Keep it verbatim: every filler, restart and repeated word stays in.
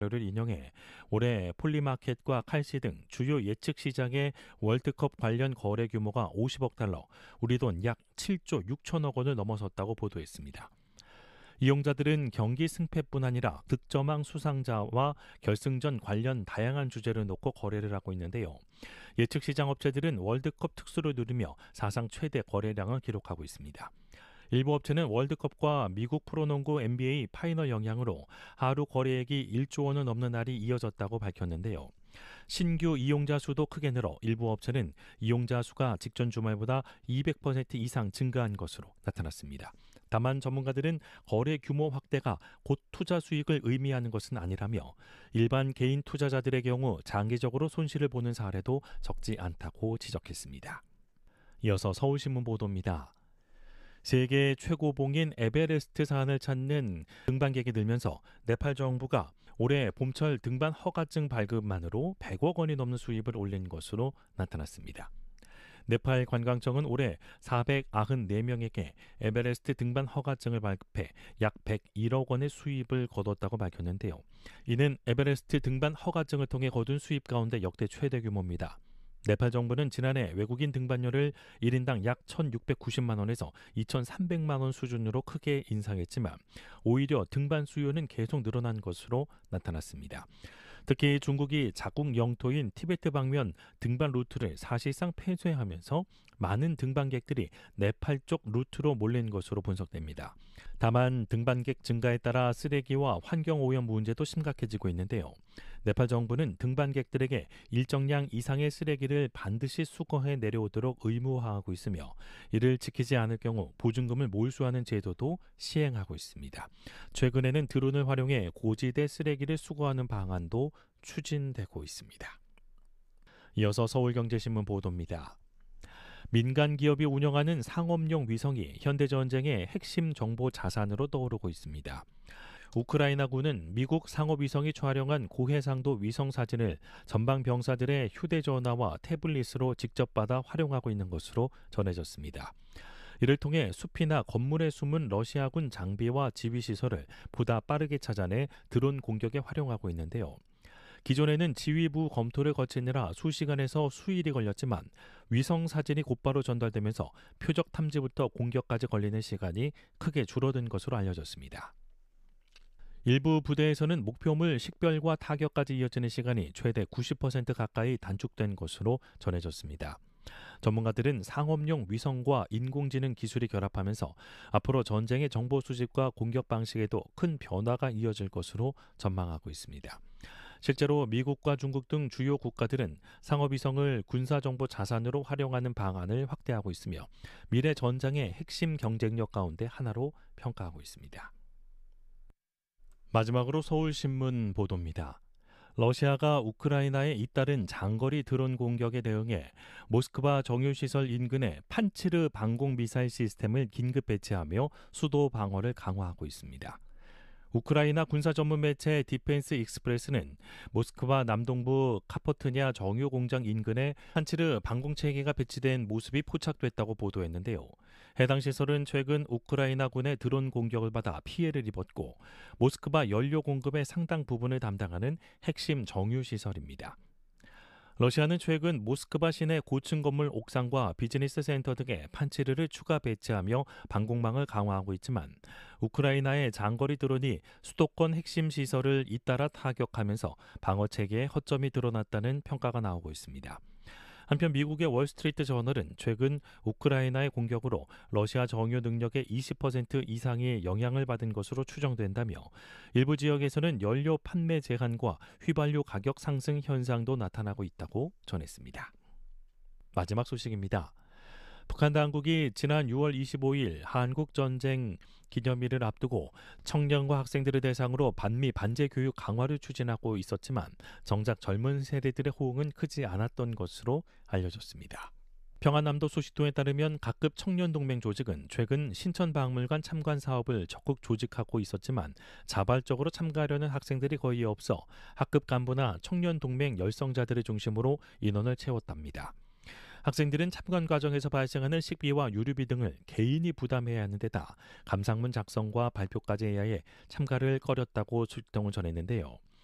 를 인용해 올해 폴리마켓과 칼시 등 주요 예측 시장의 월드컵 관련 거래 규모가 오십억 달러, 우리 돈 약 칠조 육천억 원을 넘어섰다고 보도했습니다. 이용자들은 경기 승패뿐 아니라 득점왕 수상자와 결승전 관련 다양한 주제를 놓고 거래를 하고 있는데요. 예측 시장 업체들은 월드컵 특수를 누리며 사상 최대 거래량을 기록하고 있습니다. 일부 업체는 월드컵과 미국 프로농구 엔비에이 파이널 영향으로 하루 거래액이 일조 원을 넘는 날이 이어졌다고 밝혔는데요. 신규 이용자 수도 크게 늘어 일부 업체는 이용자 수가 직전 주말보다 이백 퍼센트 이상 증가한 것으로 나타났습니다. 다만 전문가들은 거래 규모 확대가 곧 투자 수익을 의미하는 것은 아니라며 일반 개인 투자자들의 경우 장기적으로 손실을 보는 사례도 적지 않다고 지적했습니다. 이어서 서울신문 보도입니다. 세계 최고봉인 에베레스트 산을 찾는 등반객이 늘면서 네팔 정부가 올해 봄철 등반 허가증 발급만으로 백억 원이 넘는 수입을 올린 것으로 나타났습니다. 네팔 관광청은 올해 사백구십사 명에게 에베레스트 등반 허가증을 발급해 약 백일억 원의 수입을 거뒀다고 밝혔는데요. 이는 에베레스트 등반 허가증을 통해 거둔 수입 가운데 역대 최대 규모입니다. 네팔 정부는 지난해 외국인 등반료를 일 인당 약 천육백구십만 원에서 이천삼백만 원 수준으로 크게 인상했지만 오히려 등반 수요는 계속 늘어난 것으로 나타났습니다. 특히 중국이 자국 영토인 티베트 방면 등반 루트를 사실상 폐쇄하면서 많은 등반객들이 네팔 쪽 루트로 몰린 것으로 분석됩니다. 다만 등반객 증가에 따라 쓰레기와 환경오염 문제도 심각해지고 있는데요. 네팔 정부는 등반객들에게 일정량 이상의 쓰레기를 반드시 수거해 내려오도록 의무화하고 있으며 이를 지키지 않을 경우 보증금을 몰수하는 제도도 시행하고 있습니다. 최근에는 드론을 활용해 고지대 쓰레기를 수거하는 방안도 추진되고 있습니다. 이어서 서울경제신문 보도입니다. 민간 기업이 운영하는 상업용 위성이 현대전쟁의 핵심 정보 자산으로 떠오르고 있습니다. 우크라이나군은 미국 상업위성이 촬영한 고해상도 위성 사진을 전방 병사들의 휴대전화와 태블릿으로 직접 받아 활용하고 있는 것으로 전해졌습니다. 이를 통해 숲이나 건물에 숨은 러시아군 장비와 지휘시설을 보다 빠르게 찾아내 드론 공격에 활용하고 있는데요. 기존에는 지휘부 검토를 거치느라 수시간에서 수일이 걸렸지만 위성 사진이 곧바로 전달되면서 표적 탐지부터 공격까지 걸리는 시간이 크게 줄어든 것으로 알려졌습니다. 일부 부대에서는 목표물 식별과 타격까지 이어지는 시간이 최대 구십 퍼센트 가까이 단축된 것으로 전해졌습니다. 전문가들은 상업용 위성과 인공지능 기술이 결합하면서 앞으로 전쟁의 정보 수집과 공격 방식에도 큰 변화가 이어질 것으로 전망하고 있습니다. 실제로 미국과 중국 등 주요 국가들은 상업위성을 군사정보 자산으로 활용하는 방안을 확대하고 있으며 미래 전장의 핵심 경쟁력 가운데 하나로 평가하고 있습니다. 마지막으로 서울신문 보도입니다. 러시아가 우크라이나에 잇따른 장거리 드론 공격에 대응해 모스크바 정유시설 인근에 판치르 방공미사일 시스템을 긴급 배치하며 수도 방어를 강화하고 있습니다. 우크라이나 군사 전문 매체 디펜스 익스프레스는 모스크바 남동부 카포트냐 정유 공장 인근에 판치르 방공체계가 배치된 모습이 포착됐다고 보도했는데요. 해당 시설은 최근 우크라이나군의 드론 공격을 받아 피해를 입었고 모스크바 연료 공급의 상당 부분을 담당하는 핵심 정유 시설입니다. 러시아는 최근 모스크바 시내 고층 건물 옥상과 비즈니스 센터 등에 판치르를 추가 배치하며 방공망을 강화하고 있지만 우크라이나의 장거리 드론이 수도권 핵심 시설을 잇따라 타격하면서 방어 체계에 허점이 드러났다는 평가가 나오고 있습니다. 한편 미국의 월스트리트 저널은 최근 우크라이나의 공격으로 러시아 정유 능력의 이십 퍼센트 이상이 영향을 받은 것으로 추정된다며 일부 지역에서는 연료 판매 제한과 휘발유 가격 상승 현상도 나타나고 있다고 전했습니다. 마지막 소식입니다. 북한 당국이 지난 유월 이십오일 한국전쟁 기념일을 앞두고 청년과 학생들을 대상으로 반미 반제 교육 강화를 추진하고 있었지만 정작 젊은 세대들의 호응은 크지 않았던 것으로 알려졌습니다. 평안남도 소식통에 따르면 각급 청년동맹 조직은 최근 신천박물관 참관 사업을 적극 조직하고 있었지만 자발적으로 참가하려는 학생들이 거의 없어 학급 간부나 청년동맹 열성자들을 중심으로 인원을 채웠답니다. 학생들은 참관 과정에서 발생하는 식비와 유류비 등을 개인이 부담해야 하는 데다 감상문 작성과 발표까지 해야 해 참가를 꺼렸다고 소식통은 전했는데요.